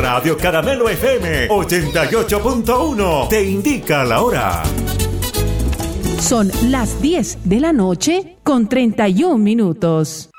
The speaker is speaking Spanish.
Radio Caramelo FM 88.1 te indica la hora. Son las 10 de la noche con 31 minutos.